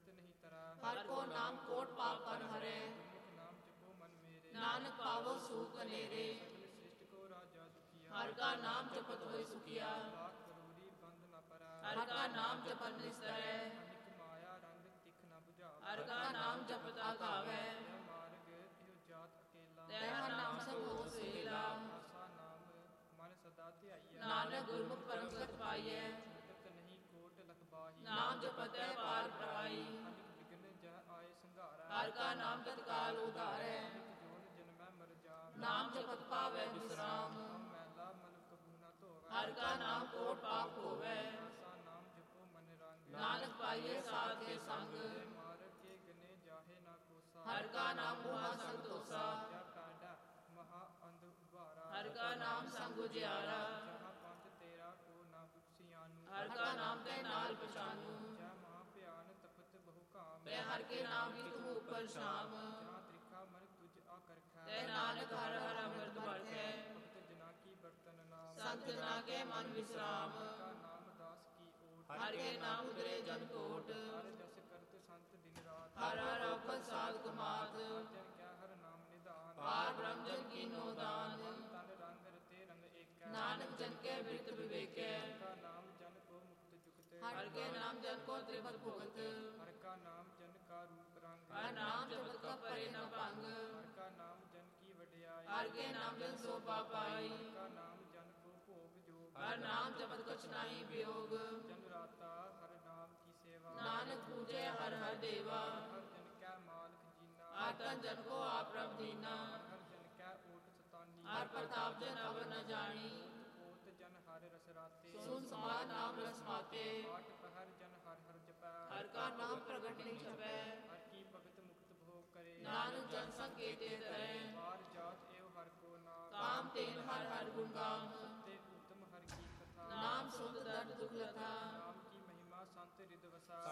नहीं तरा। हर को नाम कोट पाप पर हरे, गुरमुख नाम जपो मन मेरे। नानक पावो सुख अनेरे। सकल सृष्टि को राजा दुखिया। हर का नाम जपत होय सुखिया, लाख करोड़ी बंद न परा। हर का नाम जपत निस्तरै। अनिक माया रंग तिख न बुझावा। हर का नाम जपत आगावै, यह मार्ग इहो जात अकेला। तह नाम सब हो सेला। आसा नाम मन सदा ध्याइया। नानक गुरमुख परम गत पाइयै, छूटत नहीं कोट लखबाही। नाम जपतै पार पाई। अनिक विघ्न जह आए संघारा। हर का नाम तत्काल उधारै, अनिक जोन जन्मै मर जाम। नाम जपत पावै विश्राम। हम मैला मन कबू न धोवै। हर का नाम कोट पाप होवै, आसा नाम जपो मन रंग। नानक पाइयै साध के संग। जय मार्ग के गने जाहे ना कोसा। हर का नाम मुहा संतोषा, जय पैडा महा अंध उबारा। हर का नाम संग उजियारा। जहाँ पंथ तेरा को ना बुझसियानु। हर का नाम तै नाल पछानू, जय महा प्यान तपत बहु काम। तै हर के नाम की तू ऊपर शाम। जहाँ त्रिखा मन तुझ आकर खै। तै नानक हर हर अमृत बरखै, भक्त जना की बर्तन नाम। संत जना के मन विश्राम। का नाम दास की ओट। हर के नाम उतरे जन कोट, हर जस करत संत दिन रात। हर हर औखद साध कमात। हर जन क्या हर नाम निदान। पार ब्रह्म जन की नो दान, मन तन रंग रते रंग एक। नानक जन के वृत्त विवेकै। का नाम जन को मुक्त जुगत। हर के नाम जन को त्रिपद भुगत, हर का नाम जन का रूप रंग। हर नाम जपत का परे न भंग। हर का नाम जन की वड्याई। हर के नाम जन शोभा पाई, हर का नाम जन को भोग जोग। हर नाम जपत कछ नाही वियोग। जन राता हर नाम की सेवा। नानक पूजे हर हर देवा, हर जन क्या मालक जीना। हर तन जन को आप प्रभ दीना। हर जन क्या ओट सतानी। हर प्रताप जन अवर न जानी, ओत जन हर रस राते। सुन समाज नाम रस माते। आठ पहर जन हर हर जपै। हर का नाम प्रगट नहीं छपै, हर की भगत मुक्त भोग करे। नानक जन संकेते तरै। बार जात एव हर को नाम। काम तेन हर हर गुण गाम, सत्य उत्तम हर की कथा। नाम सुनत दर्द दुख लथा। नाम की महिमा संत हृदय वसा।